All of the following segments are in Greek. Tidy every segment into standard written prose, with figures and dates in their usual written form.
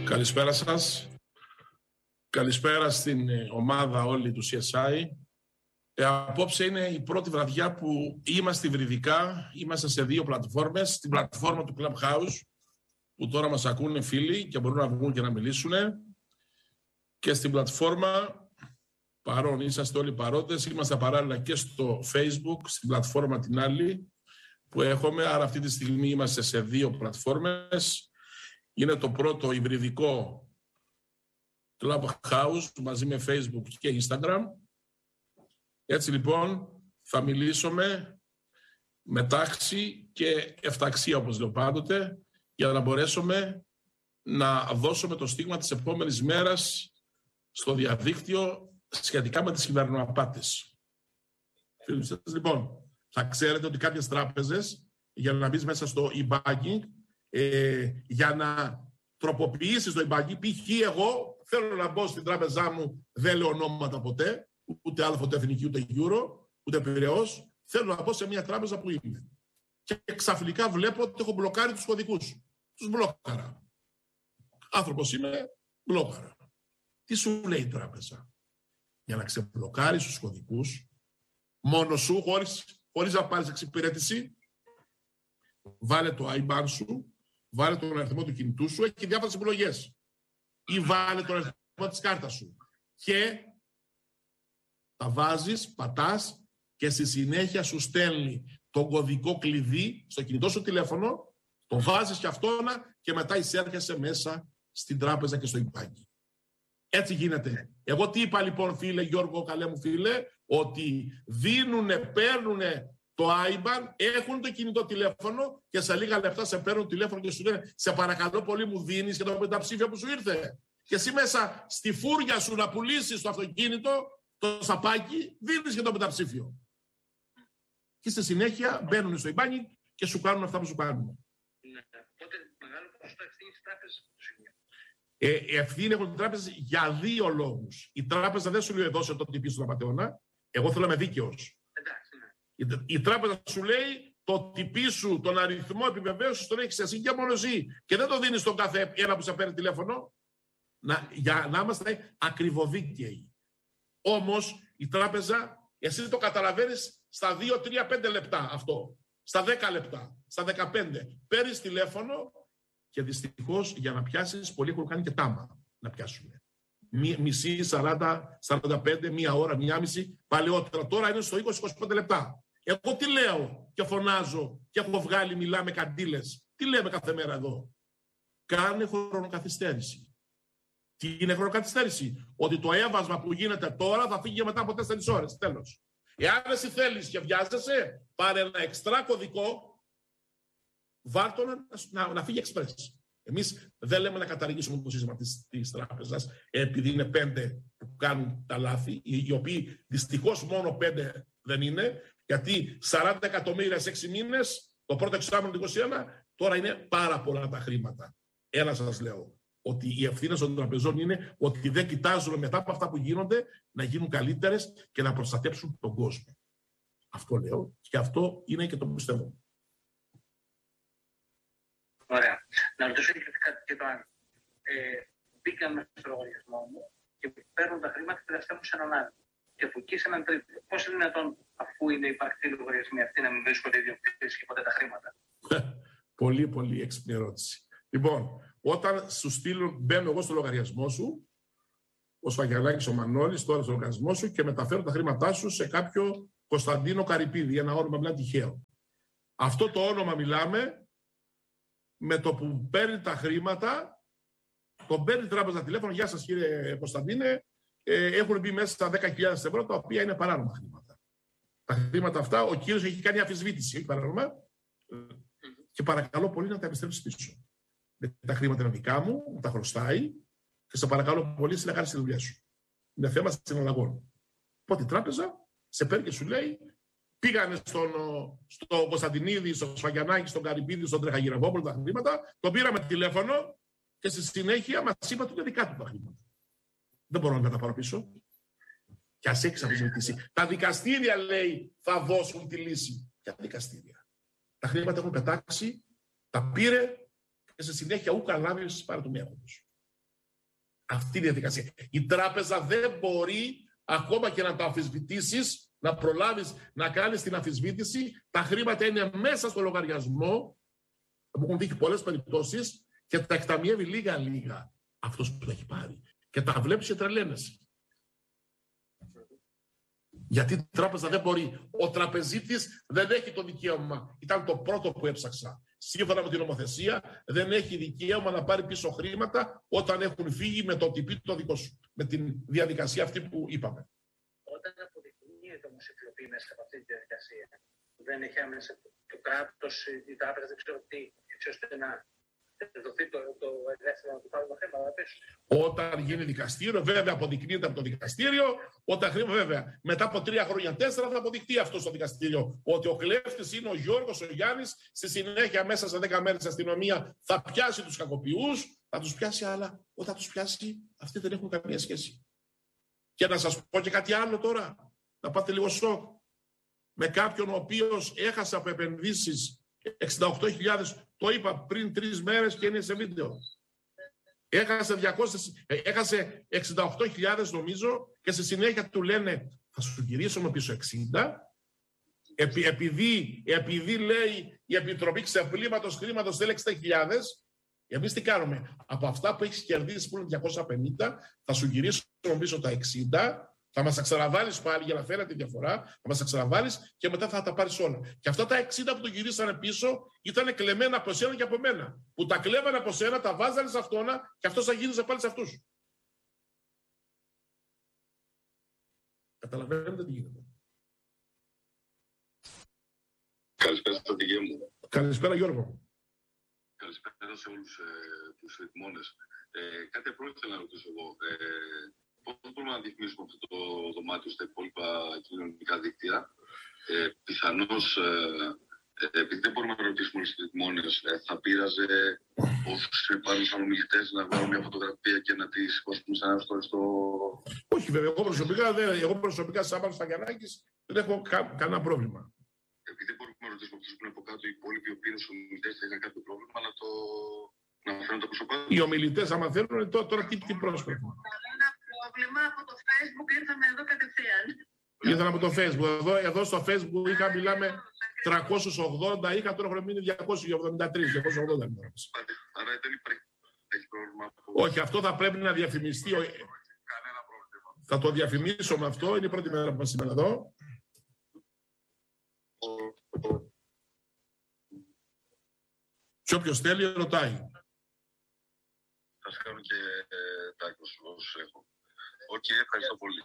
Καλησπέρα σας. Καλησπέρα στην ομάδα όλη του CSI. Απόψε είναι η πρώτη βραδιά που είμαστε υβριδικά. Είμαστε σε 2 πλατφόρμες. Στην πλατφόρμα του Clubhouse, που τώρα μας ακούνε φίλοι και μπορούν να βγουν και να μιλήσουν. Και στην πλατφόρμα, παρόν, είσαστε όλοι παρόντες. Είμαστε παράλληλα και στο Facebook, στην πλατφόρμα την άλλη που έχουμε. Άρα αυτή τη στιγμή είμαστε σε 2 πλατφόρμες. Είναι το πρώτο υβριδικό Clubhouse μαζί με Facebook και Instagram. Έτσι λοιπόν θα μιλήσουμε με τάξη και εφταξία, όπως λέω πάντοτε, για να μπορέσουμε να δώσουμε το στίγμα της επόμενης μέρας στο διαδίκτυο σχετικά με τις κυβερνοαπάτες. Λοιπόν, θα ξέρετε ότι κάποιες τράπεζες, για να μπεις μέσα στο e-banking, για να τροποποιήσεις το e-banking, π.χ. εγώ θέλω να μπω στην τράπεζά μου, δεν λέω ονόματα ποτέ, ούτε Α, ούτε Εθνική, ούτε Euro, ούτε Πειραιώς, θέλω να μπω σε μια τράπεζα που είμαι. Και ξαφνικά βλέπω ότι έχω μπλοκάρει τους κωδικούς. Τους μπλόκαρα. Άνθρωπος είμαι, μπλόκαρα. Τι σου λέει η τράπεζα? Για να ξεμπλοκάρεις τους κωδικούς, μόνος σου, χωρίς να πάρεις εξυπηρέτηση, βάλε το IBAN σου, βάλε τον αριθμό του κινητού σου, έχει διάφορες επιλογές. Ή βάλε τον αριθμό της κάρτας σου. Και τα βάζεις, πατάς και στη συνέχεια σου στέλνει τον κωδικό κλειδί στο κινητό σου τηλέφωνο, το βάζεις και αυτόνα και μετά εισέρχεσαι μέσα στην τράπεζα και στο e-banking. Έτσι γίνεται. Εγώ τι είπα λοιπόν, φίλε Γιώργο, καλέ μου φίλε, ότι δίνουνε, παίρνουνε το IBAN, έχουν το κινητό τηλέφωνο και σε λίγα λεπτά σε παίρνουν τηλέφωνο και σου λένε σε παρακαλώ πολύ μου δίνεις και το πενταψήφιο που σου ήρθε. Και εσύ μέσα στη φούρια σου να πουλήσεις το αυτοκίνητο, το σαπάκι, δίνεις και το πενταψήφιο. Και στη συνέχεια μπαίνουν στο e-banking και σου κάνουν αυτά που σου κάνουν. Ναι. Οπότε μεγάλο ποσοστό ευθύνη της τράπεζας του σημείο. Ευθύνη έχουν οι τράπεζες για 2 λόγους. Η τράπεζα δεν σου λέει δώσε το τυπί στον απατεώνα. Εγώ θέλω να είμαι δίκαιος. Ναι. Η τράπεζα σου λέει το τυπί σου, τον αριθμό επιβεβαίωσης τον έχεις εσύ και μόνο εσύ. Και δεν το δίνεις στον κάθε ένα που σε παίρνει τηλέφωνο. Για να είμαστε ακριβοδίκαιοι. Όμως η τράπεζα, εσύ το καταλαβαίνεις στα 2, 3, 5 λεπτά αυτό. Στα 10 λεπτά, στα 15. Παίρνεις τηλέφωνο και δυστυχώς για να πιάσεις, πολλοί έχουν κάνει και τάμα να πιάσουν. Μισή, 40, 45, 1 ώρα, 1,5. Παλαιότερα, τώρα είναι στο 20-25 λεπτά. Εγώ τι λέω και φωνάζω και έχω βγάλει, μιλάμε καντήλες. Τι λέμε κάθε μέρα εδώ? Κάνε χρονοκαθυστέρηση. Τι είναι χρονοκαθυστέρηση? Ότι το έβασμα που γίνεται τώρα θα φύγει μετά από 4 ώρες. Τέλος. Εάν εσύ θέλεις και βιάζεσαι, πάρε ένα εξτρά κωδικό, βάλτο να φύγει εξπρές. Εμείς δεν λέμε να καταργήσουμε το σύστημα της τράπεζας, επειδή είναι 5 που κάνουν τα λάθη, οι οποίοι δυστυχώς μόνο 5 δεν είναι, γιατί 40 εκατομμύρια σε 6 μήνες, το πρώτο εξάμηνο του 2021, τώρα είναι πάρα πολλά τα χρήματα. Ένα σας λέω, ότι οι ευθύνες των τραπεζών είναι ότι δεν κοιτάζουν μετά από αυτά που γίνονται να γίνουν καλύτερες και να προστατέψουν τον κόσμο. Αυτό λέω και αυτό είναι και το πιστεύω. Ωραία. Να ρωτήσω κάτι και το άλλο. Μπήκαν μέσα στο λογαριασμό μου και παίρνουν τα χρήματα και τα στέλνουν σε έναν άλλο. Και από εκεί σε έναν τρίτο. Πώς είναι δυνατόν, αφού είναι υπαρκτή λογαριασμοί αυτοί, να μην βρίσκονται ιδιοκτήτες και ποτέ τα χρήματα? Πολύ, πολύ έξυπνη ερώτηση. Λοιπόν, όταν σου στείλουν, μπαίνω εγώ στο λογαριασμό σου, ο Σφαγιανάκης ο Μανώλης, τώρα στο λογαριασμό σου και μεταφέρω τα χρήματά σου σε κάποιο Κωνσταντίνο Καρυπίδη, ένα όνομα μιλάμε τυχαίο. Αυτό το όνομα μιλάμε, με το που παίρνει τα χρήματα, τον παίρνει η τράπεζα τηλέφωνο, γεια σας κύριε Κωνσταντίνε, έχουν μπει μέσα στα 10.000 ευρώ, τα οποία είναι παράνομα χρήματα. Τα χρήματα αυτά, ο κύριος έχει κάνει αφισβήτηση, όχι παράνομα, και παρακαλώ πολύ να τα επιστρέψει πίσω. Τα χρήματα είναι δικά μου, μου τα χρωστάει και σε παρακαλώ πολύ εσύ να κάνεις τη δουλειά σου. Είναι θέμα συναλλαγών. Οπότε η τράπεζα σε παίρνει και σου λέει πήγανε στον Κωνσταντινίδη, στον Σφαγιανάκη, στον Καρυπίδη, στον Τρεχαγυρευόπουλο τα χρήματα, τον πήραμε τηλέφωνο και στη συνέχεια μας είπα ότι είναι δικά του τα χρήματα. Δεν μπορώ να τα πάρω πίσω. Και ας έχεις αμφισβητήσει. Τα δικαστήρια λέει θα δώσουν τη λύση. Ποια δικαστήρια? Τα χρήματα έχουν πετάξει, τα πήρε και στη συνέχεια ούκα λάβει πάρε του μέγοντος. Αυτή είναι η διαδικασία. Η τράπεζα δεν μπορεί ακόμα και να το αμφισβητήσεις, να προλάβεις να κάνεις την αμφισβήτηση. Τα χρήματα είναι μέσα στο λογαριασμό. Μου έχουν δείξει πολλές περιπτώσεις και τα εκταμιεύει λίγα-λίγα αυτός που τα έχει πάρει. Και τα βλέπεις και τρελαίνεσαι. Γιατί η τράπεζα δεν μπορεί. Ο τραπεζίτης δεν έχει το δικαίωμα. Ήταν το πρώτο που έψαξα. Σύμφωνα με την νομοθεσία, δεν έχει δικαίωμα να πάρει πίσω χρήματα όταν έχουν φύγει με το OTP το δικό σου. Με τη διαδικασία αυτή που είπαμε. Όταν αποδεικνύεται όμως η κλοπή μέσα από αυτή τη διαδικασία, δεν έχει άμεσα το κράτος, η τράπεζα, δεν ξέρω τι, έτσι ώστε να δοθεί το ελεύθερο να του πάρουν τα χρήματα πίσω. Όταν γίνει δικαστήριο, βέβαια αποδεικνύεται από το δικαστήριο, όταν βέβαια μετά από 3 χρόνια, 4 θα αποδειχτεί αυτό στο δικαστήριο. Ότι ο κλέφτης είναι ο Γιώργος, ο Γιάννης, στη συνέχεια μέσα σε 10 μέρες η αστυνομία θα πιάσει τους κακοποιούς, θα τους πιάσει, αλλά όταν τους πιάσει, αυτοί δεν έχουν καμία σχέση. Και να σας πω και κάτι άλλο τώρα, να πάτε λίγο σοκ. Με κάποιον ο οποίος έχασε από επενδύσεις 68.000, το είπα πριν 3 μέρες και είναι σε βίντεο. Έχασε 68.000 νομίζω και στη συνέχεια του λένε θα σου γυρίσουμε πίσω 60 επειδή λέει η Επιτροπή Ξεπλήματος Χρήματος θέλει 60.000. Εμείς τι κάνουμε? Από αυτά που έχεις κερδίσει που είναι 250 θα σου γυρίσουμε πίσω τα 60. Θα μας τα ξαναβάλεις πάλι για να φέρετε τη διαφορά, θα μας τα ξαναβάλεις και μετά θα τα πάρεις όλα. Και αυτά τα 60 που το γυρίσανε πίσω ήταν κλεμμένα από σένα και από μένα. Που τα κλέβανε από σένα, τα βάζανε σε αυτόνα και αυτός θα γύριζε πάλι σε αυτούς. Καταλαβαίνετε τι γίνεται. Καλησπέρα στρατηγέ μου. Καλησπέρα Γιώργο. Καλησπέρα σε όλους τους ετοιμόνες. Κάτι απλό ήθελα να ρωτήσω εγώ. Πώς μπορούμε να διαφημίσουμε αυτό το δωμάτιο στα υπόλοιπα κοινωνικά δίκτυα? Πιθανώς, επειδή δεν μπορούμε να ρωτήσουμε όλους τους ετοιμόνες, θα πείραζε όσους υπάρχουν σαν ομιλητές να βγάλουν μια φωτογραφία και να τη σηκώσουμε σαν ένα στο... Όχι βέβαια, εγώ προσωπικά σαν πάνω στα Γιαννάκης δεν έχω κανένα πρόβλημα. Επειδή δεν μπορούμε να ρωτήσουμε αυτούς που είναι από κάτω, οι υπόλοιποι οποίοι είναι στους ομιλητές θα είχαν κάποιο πρόβλημα να φέρουν τα προσωπικά. Οι ομιλητές άμα θέλουν τώρα τι πρόσωπο. Πρόβλημα από το Facebook, ήρθαμε εδώ κατευθείαν. Ήρθαμε από το Facebook. Εδώ στο Facebook μιλάμε 380, είχα τώρα έχουμε μείνει 273, 280. Άρα δεν υπάρχει πρόβλημα. Όχι, αυτό θα πρέπει να διαφημιστεί. Κανένα πρόβλημα. Θα το διαφημίσω με αυτό, είναι η πρώτη μέρα που μας σήμερα εδώ. Και όποιος θέλει ρωτάει. Θα σας κάνω και τάκος όσους έχω. Οκ, ευχαριστώ πολύ.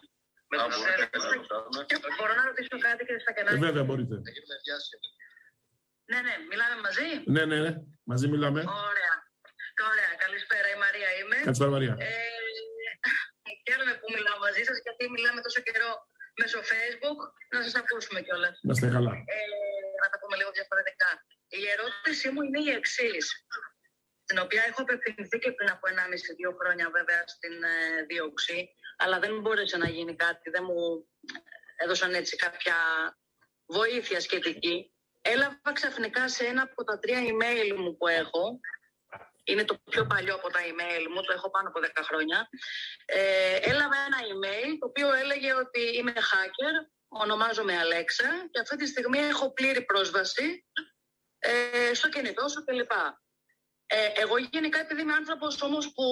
Μπορώ να ρωτήσω κάτι και στα κενά? Βέβαια μπορείτε. Ναι, μιλάμε μαζί. Ναι, μαζί μιλάμε. Ωραία, καλησπέρα, η Μαρία είμαι. Καλησπέρα Μαρία. Χαίρομαι που μιλάω μαζί σας, γιατί μιλάμε τόσο καιρό μέσω Facebook, να σας ακούσουμε κιόλας. Να είστε καλά. Να τα πούμε λίγο διαφορετικά. Η ερώτησή μου είναι η εξής, την οποία έχω απευθυνθεί και πριν από 1,5-2 χρόνια βέβαια στην δίωξη, αλλά δεν μπόρεσε να γίνει κάτι, δεν μου έδωσαν έτσι κάποια βοήθεια σχετική. Έλαβα ξαφνικά σε ένα από τα 3 email μου που έχω, είναι το πιο παλιό από τα email μου, το έχω πάνω από 10 χρόνια, έλαβα ένα email το οποίο έλεγε ότι είμαι hacker, ονομάζομαι Αλέξα και αυτή τη στιγμή έχω πλήρη πρόσβαση στο κινητό σου κλπ. Εγώ γενικά, επειδή είμαι άνθρωπος όμως που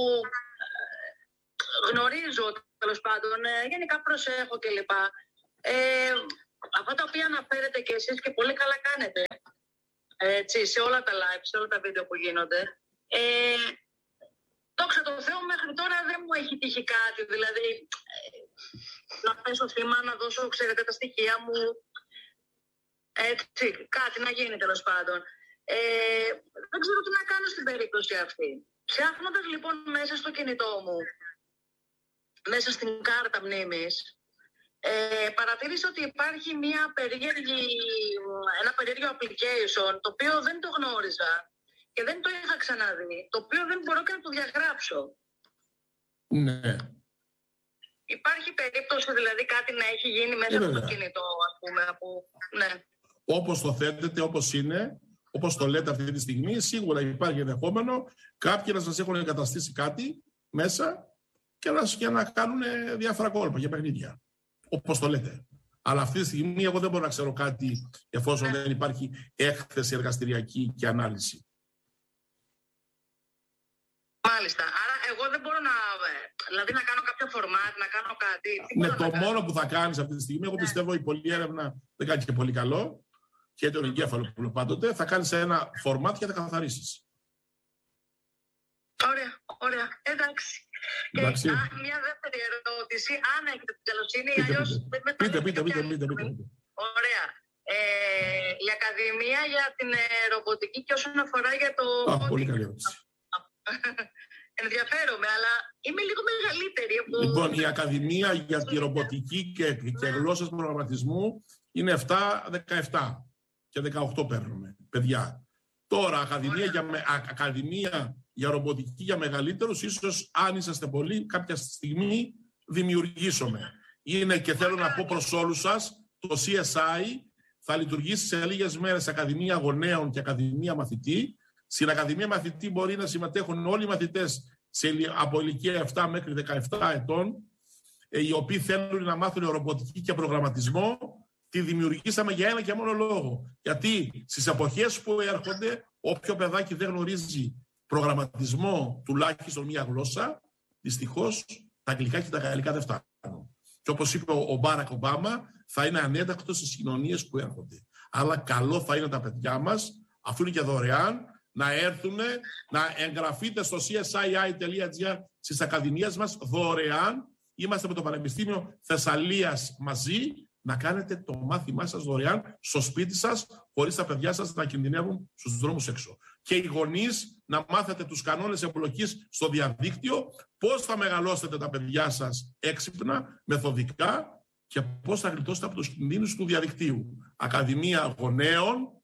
γνωρίζω τέλος πάντων, γενικά προσέχω κλπ. Αυτά τα οποία αναφέρετε και εσείς και πολύ καλά κάνετε έτσι, σε όλα τα live, σε όλα τα βίντεο που γίνονται, δόξα τω Θεώ μέχρι τώρα δεν μου έχει τύχει κάτι, δηλαδή να πέσω θύμα, να δώσω ξέρετε τα στοιχεία μου, έτσι, κάτι να γίνει τέλος πάντων. Δεν ξέρω τι να κάνω στην περίπτωση αυτή. Ψάχνοντας λοιπόν μέσα στο κινητό μου, μέσα στην κάρτα μνήμης, παρατήρησα ότι υπάρχει ένα περίεργο application το οποίο δεν το γνώριζα και δεν το είχα ξαναδεί, το οποίο δεν μπορώ και να το διαγράψω. Ναι. Υπάρχει περίπτωση δηλαδή κάτι να έχει γίνει μέσα από το κινητό, ας πούμε, ναι. Όπως το θέτετε, όπως είναι, όπως το λέτε αυτή τη στιγμή, σίγουρα υπάρχει ενδεχόμενο κάποιοι να σας έχουν εγκαταστήσει κάτι μέσα και να κάνουν διάφορα κόλπα για παιχνίδια. Όπως το λέτε. Αλλά αυτή τη στιγμή εγώ δεν μπορώ να ξέρω κάτι εφόσον δεν υπάρχει έκθεση εργαστηριακή και ανάλυση. Μάλιστα. Άρα εγώ δεν μπορώ δηλαδή να κάνω κάποιο φορμάτ, να κάνω κάτι. Ναι, μόνο που θα κάνεις αυτή τη στιγμή, εγώ πιστεύω η πολλή έρευνα δεν κάνει και πολύ καλό και τον εγκέφαλο που λέω πάντοτε, θα κάνεις ένα φορμάτ και θα καθαρίσεις. Ωραία. Εντάξει. Και μια δεύτερη ερώτηση, αν έχετε την καλοσύνη, αλλιώς... Πείτε. Ωραία. Η Ακαδημία για την ρομποτική και όσον αφορά για το... Πολύ καλή ερώτηση. Ενδιαφέρομαι, αλλά είμαι λίγο μεγαλύτερη. Λοιπόν, η Ακαδημία για τη ρομποτική και γλώσσες προγραμματισμού είναι 7-17 και 18 παίρνουμε, παιδιά. Τώρα, Ακαδημία για ρομποτική για μεγαλύτερους, ίσως αν είσαστε πολλοί, κάποια στιγμή δημιουργήσουμε. Είναι και θέλω να πω προς όλους σας, το CSI θα λειτουργήσει σε λίγες μέρες Ακαδημία Γονέων και Ακαδημία Μαθητή. Στην Ακαδημία Μαθητή μπορεί να συμμετέχουν όλοι οι μαθητές από ηλικία 7 μέχρι 17 ετών, οι οποίοι θέλουν να μάθουν ρομποτική και προγραμματισμό. Τη δημιουργήσαμε για ένα και μόνο λόγο. Γιατί στις εποχές που έρχονται, όποιο παιδάκι δεν γνωρίζει προγραμματισμό, τουλάχιστον μία γλώσσα, δυστυχώς τα αγγλικά και τα γαλλικά δεν φτάνουν. Και όπως είπε ο Μπάρακ Ομπάμα, θα είναι ανέτακτος στις κοινωνίες που έρχονται. Αλλά καλό θα είναι τα παιδιά μας, αφού είναι και δωρεάν, να έρθουν, να εγγραφείτε στο csii.gr στις ακαδημίες μας δωρεάν. Είμαστε με το Πανεπιστήμιο Θεσσαλίας μαζί, να κάνετε το μάθημά σας δωρεάν στο σπίτι σας, χωρίς τα παιδιά σας να κινδυνεύουν στους δρόμους έξω. Και οι γονείς να μάθετε τους κανόνες εμπλοκής στο διαδίκτυο, πώς θα μεγαλώσετε τα παιδιά σας έξυπνα, μεθοδικά και πώς θα γλιτώσετε από τους κινδύνους του διαδικτύου. Ακαδημία Γονέων,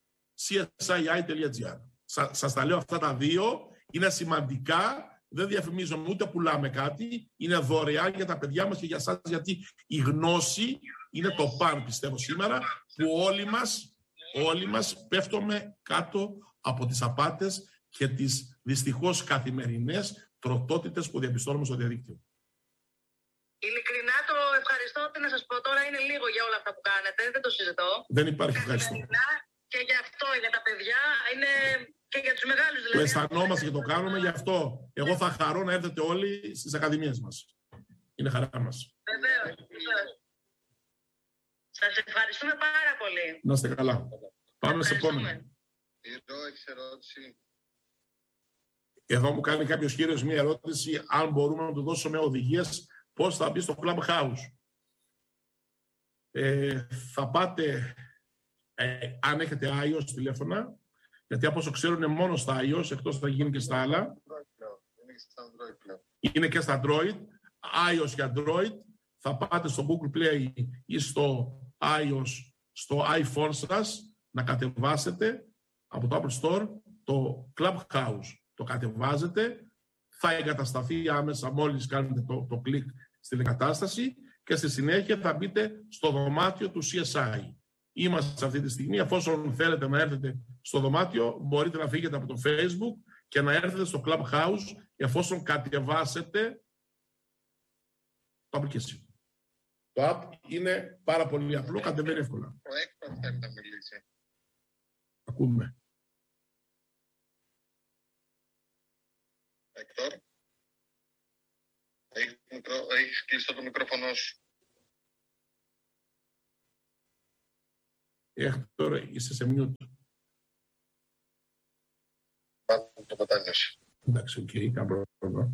csii.gr. Σας τα λέω αυτά τα δύο, είναι σημαντικά. Δεν διαφημίζουμε ούτε πουλάμε κάτι, είναι δωρεάν για τα παιδιά μας και για εσάς, γιατί η γνώση είναι το παν, πιστεύω σήμερα, που όλοι μας πέφτουμε κάτω από τις απάτες και τις δυστυχώς καθημερινές τροτότητες που διαπιστώνουμε στο διαδίκτυο. Ειλικρινά το ευχαριστώ, τι να σας πω τώρα, είναι λίγο για όλα αυτά που κάνετε, δεν το συζητώ. Δεν υπάρχει ευχαριστώ. Και γι' αυτό για τα παιδιά είναι... Και για τους μεγάλους δηλαδή. Το αισθανόμαστε και το κάνουμε, γι' αυτό εγώ θα χαρώ να έρθετε όλοι στις ακαδημίες μας. Είναι χαρά μας. Βεβαίως. Σας ευχαριστούμε πάρα πολύ. Να είστε καλά. Πάμε σε επόμενο. Έχεις ερώτηση? Εδώ μου κάνει κάποιος κύριος μία ερώτηση, αν μπορούμε να του δώσουμε οδηγίες πώς θα μπει στο Clubhouse. Θα πάτε, αν έχετε iOS τηλέφωνα, γιατί από όσο ξέρω είναι μόνο στα iOS, εκτός θα γίνει και στα άλλα. Είναι και στα Android, iOS και Android. Θα πάτε στο Google Play ή στο iOS, στο iPhone σας, να κατεβάσετε από το Apple Store το Clubhouse. Το κατεβάζετε, θα εγκατασταθεί άμεσα μόλις κάνετε το κλικ στην εγκατάσταση και στη συνέχεια θα μπείτε στο δωμάτιο του CSI. Είμαστε αυτή τη στιγμή, εφόσον θέλετε να έρθετε στο δωμάτιο, μπορείτε να φύγετε από το Facebook και να έρθετε στο Clubhouse, εφόσον κατεβάσετε το application. Το app είναι πάρα πολύ απλό, κατεβαίνει εύκολα. Ο Έκτορ θέλει να μιλήσει. Ακούμε. Έκτορ, έχεις κλειστό το μικρόφωνο σου. Έκτορ, είσαι σε mute. Πάμε το πατάνιος. Εντάξει, οκ, κάνω πρόβλημα.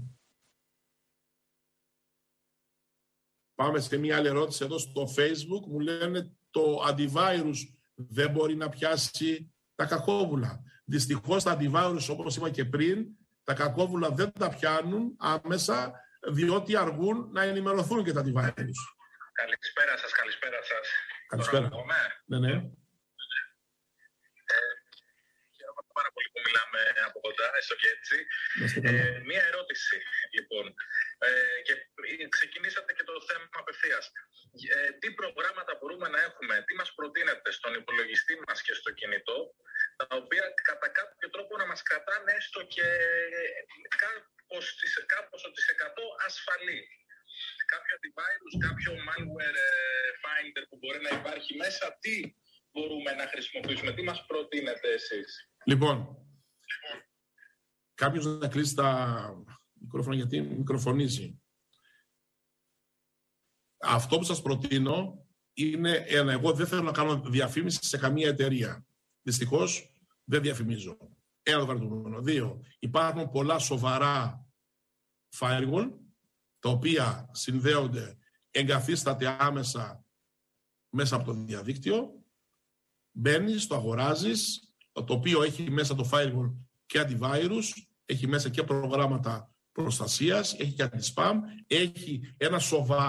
Πάμε σε μια άλλη ερώτηση εδώ στο Facebook. Μου λένε το antivirus δεν μπορεί να πιάσει τα κακόβουλα. Δυστυχώς τα antivirus, όπως είπα και πριν, τα κακόβουλα δεν τα πιάνουν άμεσα, διότι αργούν να ενημερωθούν και τα antivirus. Καλησπέρα σας, καλησπέρα σας. Καλησπέρα. Ναι. Χαίρομαι πάρα πολύ που μιλάμε από κοντά, έστω και έτσι. Μία ερώτηση, λοιπόν. Και ξεκινήσατε και το θέμα απευθείας. Τι προγράμματα μπορούμε να έχουμε, τι μας προτείνετε στον υπολογιστή μας και στο κινητό, τα οποία κατά κάποιο τρόπο να μας κρατάνε έστω και κάπως τις 100 ασφαλείς κάποιο malware finder που μπορεί να υπάρχει μέσα, τι μπορούμε να χρησιμοποιήσουμε, τι μας προτείνετε εσείς? Λοιπόν, κάποιος να κλείσει τα μικρόφωνα γιατί μικροφωνίζει. Αυτό που σας προτείνω είναι ένα. Εγώ δεν θέλω να κάνω διαφήμιση σε καμία εταιρεία. Δυστυχώς δεν διαφημίζω. Ένα βαρτούμενο. 2. Υπάρχουν πολλά σοβαρά firewall, τα οποία συνδέονται, εγκαθίσταται άμεσα μέσα από το διαδίκτυο. Μπαίνεις, το αγοράζεις, το οποίο έχει μέσα το firewall και antivirus, έχει μέσα και προγράμματα προστασίας, έχει και anti-spam, έχει ένα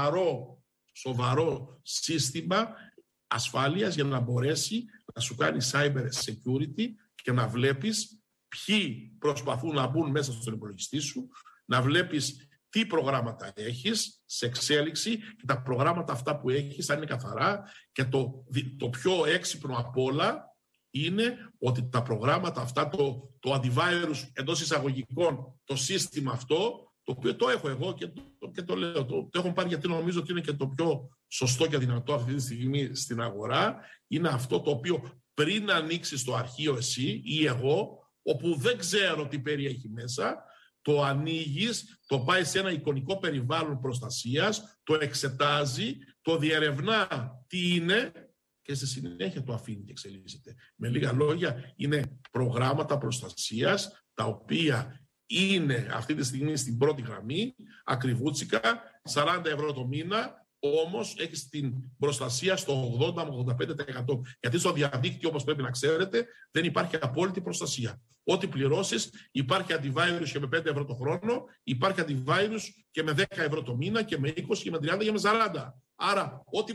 σοβαρό σύστημα ασφάλειας για να μπορέσει να σου κάνει cyber security και να βλέπεις ποιοι προσπαθούν να μπουν μέσα στον υπολογιστή σου, να βλέπεις τι προγράμματα έχεις σε εξέλιξη και τα προγράμματα αυτά που έχεις αν είναι καθαρά, και το πιο έξυπνο απ' όλα είναι ότι τα προγράμματα αυτά, το antivirus εντός εισαγωγικών, το σύστημα αυτό, το οποίο το έχω εγώ και το λέω, το έχω πάρει γιατί νομίζω ότι είναι και το πιο σωστό και δυνατό αυτή τη στιγμή στην αγορά, είναι αυτό το οποίο πριν ανοίξεις το αρχείο εσύ ή εγώ, όπου δεν ξέρω τι περιέχει μέσα, το ανοίγεις, το πάει σε ένα εικονικό περιβάλλον προστασίας, το εξετάζει, το διερευνά τι είναι και στη συνέχεια το αφήνει και εξελίσσεται. Με λίγα λόγια, είναι προγράμματα προστασίας τα οποία είναι αυτή τη στιγμή στην πρώτη γραμμή, ακριβούτσικα, 40 ευρώ το μήνα, όμως έχεις την προστασία στο 80-85%. Γιατί στο διαδίκτυο, όπως πρέπει να ξέρετε, δεν υπάρχει απόλυτη προστασία. Ό,τι πληρώσεις, υπάρχει antivirus και με 5 ευρώ το χρόνο, υπάρχει antivirus και με 10 ευρώ το μήνα και με 20 και με 30 και με 40. Άρα, ό,τι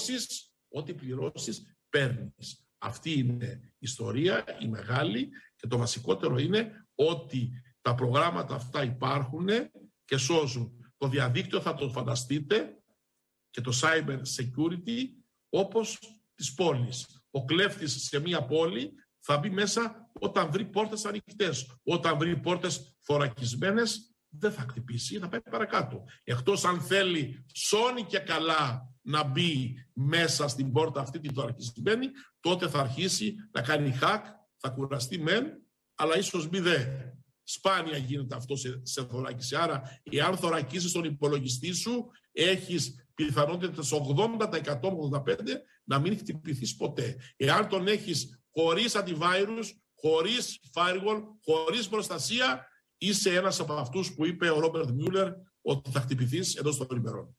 πληρώσεις, παίρνεις. Αυτή είναι η ιστορία, η μεγάλη, και το βασικότερο είναι ότι τα προγράμματα αυτά υπάρχουν και σώζουν. Το διαδίκτυο θα το φανταστείτε και το cyber security όπως της πόλης. Ο κλέφτης σε μία πόλη θα μπει μέσα όταν βρει πόρτες ανοιχτές. Όταν βρει πόρτες θωρακισμένες δεν θα χτυπήσει, θα πάει παρακάτω. Εκτός αν θέλει σώνει και καλά να μπει μέσα στην πόρτα αυτή τη θωρακισμένη, τότε θα αρχίσει να κάνει hack, θα κουραστεί μεν, αλλά ίσως μη δε. Σπάνια γίνεται αυτό σε θωράκιση. Άρα, εάν θωρακίσεις τον υπολογιστή σου, έχεις πιθανότητες 80%-85% να μην χτυπηθείς ποτέ. Εάν τον έχεις χωρίς antivirus, χωρίς firewall, χωρίς προστασία, είσαι ένας από αυτούς που είπε ο Ρόμπερτ Μιούλερ ότι θα χτυπηθείς εντός των ημερών.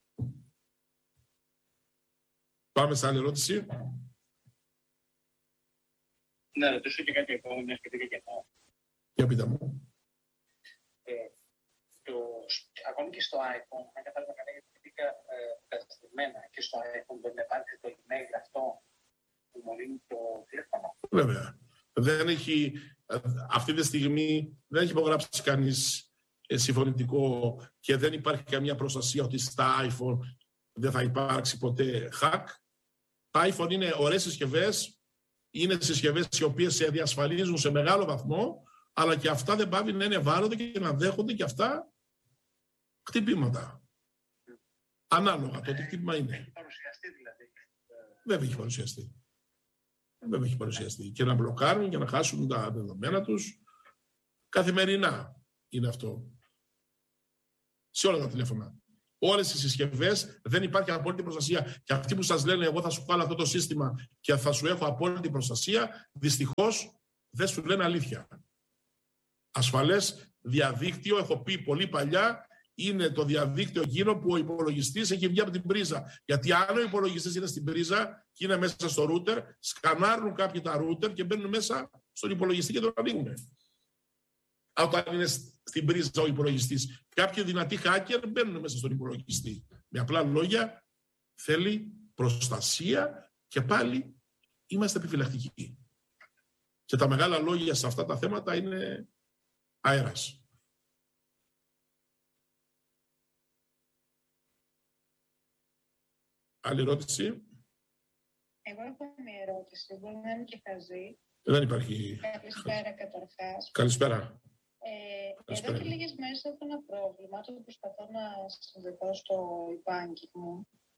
Πάμε σε άλλη ερώτηση. Να ρωτήσω και κάτι ακόμα, μια σχετική και αυτό. Για πείτε μου. Ακόμη και στο iPhone, αν κατάλαβα καλά, γιατί μπήκα καταστημένα και στο iPhone δεν υπάρχει το email αυτό που μολύνει το τηλέφωνο. Βέβαια. Δεν έχει, αυτή τη στιγμή δεν έχει υπογράψει κανείς συμφωνητικό και δεν υπάρχει καμία προστασία ότι στα iPhone δεν θα υπάρξει ποτέ hack. Τα iPhone είναι ωραίες συσκευές, είναι συσκευές οι οποίες σε διασφαλίζουν σε μεγάλο βαθμό, αλλά και αυτά δεν πάβει να είναι ευάλωτα και να δέχονται και αυτά χτυπήματα. Ανάλογα το τι χτύπημα είναι. Έχει παρουσιαστεί δηλαδή. Βέβαια έχει παρουσιαστεί. Βέβαια έχει παρουσιαστεί. Και να μπλοκάρουν και να χάσουν τα δεδομένα τους. Καθημερινά είναι αυτό. Σε όλα τα τηλέφωνα. Όλες οι συσκευές δεν υπάρχει απόλυτη προστασία. Και αυτοί που σας λένε εγώ θα σου βάλω αυτό το σύστημα και θα σου έχω απόλυτη προστασία, δυστυχώς δεν σου λένε αλήθεια. Ασφαλές διαδίκτυο, έχω πει πολύ παλιά, είναι το διαδίκτυο εκείνο που ο υπολογιστής έχει βγει από την πρίζα. Γιατί αν ο υπολογιστής είναι στην πρίζα και είναι μέσα στο router, σκανάρουν κάποιοι τα router και μπαίνουν μέσα στον υπολογιστή και τον ανοίγουν. Όταν είναι στην πρίζα ο υπολογιστής, κάποιοι δυνατοί hacker μπαίνουν μέσα στον υπολογιστή. Με απλά λόγια, θέλει προστασία και πάλι είμαστε επιφυλακτικοί. Και τα μεγάλα λόγια σε αυτά τα θέματα είναι αέρας. Άλλη ερώτηση. Εγώ έχω μια ερώτηση, μπορεί να είναι και χαζή. Δεν υπάρχει. Καλησπέρα καταρχάς. Καλησπέρα. Εδώ και λίγες μέρες έχω ένα πρόβλημα, το προσπαθώ να συνδεθώ στο e-banking μου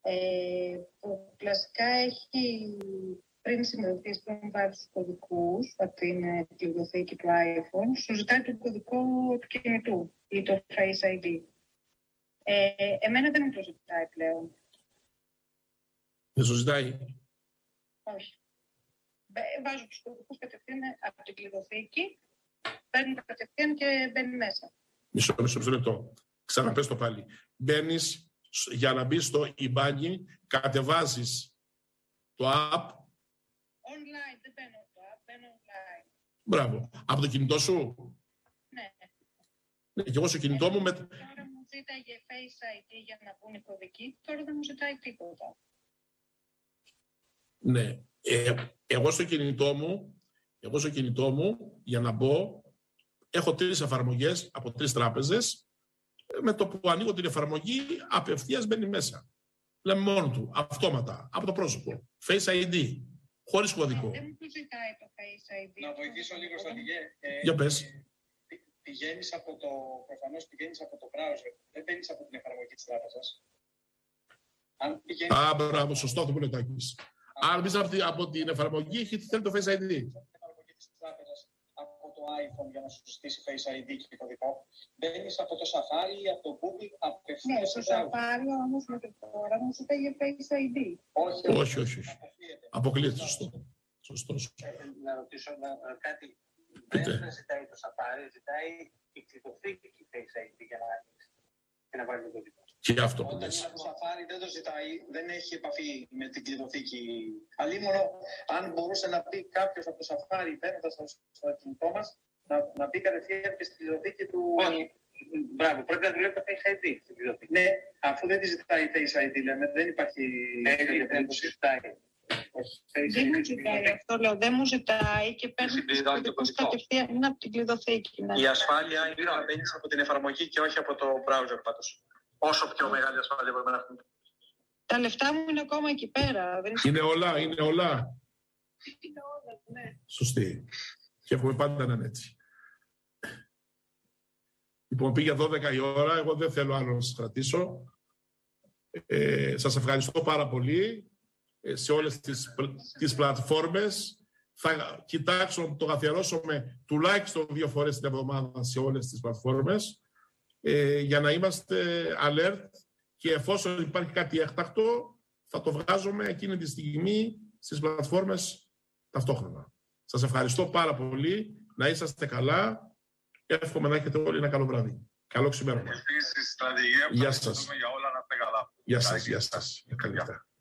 Που κλασικά έχει πριν συνδεθείς, πριν βάλεις τους κωδικούς από την κλειδοθήκη του iPhone, σου ζητάει το κωδικό του κινητού ή το Face ID. Εμένα δεν μου το ζητάει πλέον. Δεν σου ζητάει. Όχι. Βάζω τους κωδικούς κατευθείαν από την κλειδοθήκη, παίρνει κατευθείαν και μπαίνει μέσα. Μισό λεπτό. Ξαναπες το πάλι. Μπαίνεις, για να μπεις στο e-banking, κατεβάζεις το app. Online, δεν μπαίνω το app, μπαίνω online. Μπράβο. Από το κινητό σου. Ναι. Ναι, και εγώ στο κινητό μου... Τώρα μου ζήταγε Face ID για να μπουν οι κωδικοί, τώρα δεν μου ζητάει τίποτα. Ναι. Εγώ στο κινητό μου, για να μπω, έχω 3 εφαρμογές από 3 τράπεζες. Με το που ανοίγω την εφαρμογή, απευθείας μπαίνει μέσα. Λέμε μόνο του, αυτόματα, από το πρόσωπο. Face ID, χωρίς κωδικό. Δεν μου ζητάει το Face ID. Να βοηθήσω λίγο στα Για πες. Προφανώς πηγαίνεις από το browser, δεν μπαίνεις από την εφαρμογή της τράπεζας. Μπράβο, σωστό αυτό που λέει ο Τάκης. Αν μπεις από την εφαρμογή, θέλει το Face ID. Από το iPhone για να σου ζητήσει Face ID και κωδικό. Μπαίνεις από το Safari ή από το Google απευθείας. Ναι, στο Safari όμως με το τώρα μου ζητάει Face ID. Όχι. Αποκλείεται, σωστό. Να ρωτήσω κάτι. Δεν ζητάει το Safari, ζητάει η κλειδοθήκη Face ID για να ανοίξει και να βάλει το κωδικό. Και αυτό που λες. Το Safari δεν το ζητάει, δεν έχει επαφή με την κλειδοθήκη. Αλλήμωνο, αν μπορούσε να πει κάποιος από το Safari μπαίνοντας στο κινητό μας, να μπει κατευθείαν και στην κλειδοθήκη του. Όχι. Μπράβο, πρέπει να δουλεύει το Face ID στην κλειδοθήκη. Ναι, αφού δεν τη ζητάει Face ID, λέμε, δεν υπάρχει. Δεν το ζητάει. Δεν μου ζητάει αυτό, λέω. Δεν μου ζητάει και παίρνει τους κωδικούς κατευθείαν από την κλειδοθήκη. Ναι. Η ασφάλεια είναι να μπαίνεις από την εφαρμογή και όχι από το browser πάντως. Όσο πιο μεγάλη ασφάλεια μπορούμε να έχουμε. Τα λεφτά μου είναι ακόμα εκεί πέρα. Είναι όλα. Είναι όλα, ναι. Σωστή. Και έχουμε πάντα να είναι έτσι. Λοιπόν, πήγε 12 η ώρα. Εγώ δεν θέλω άλλο να σας κρατήσω. Σας ευχαριστώ πάρα πολύ σε όλες τις πλατφόρμες. Θα κοιτάξω, το καθιερώσουμε τουλάχιστον 2 φορές την εβδομάδα σε όλες τις πλατφόρμες για να είμαστε alert και εφόσον υπάρχει κάτι έκτακτο θα το βγάζουμε εκείνη τη στιγμή στις πλατφόρμες ταυτόχρονα. Σας ευχαριστώ πάρα πολύ. Να είσαστε καλά. Εύχομαι να έχετε όλοι ένα καλό βράδυ. Καλό ξημέρωμα. Επίσης, στρατηγία, Γεια σας. για όλα να είστε καλά. Γεια σας. Καλή νύχτα.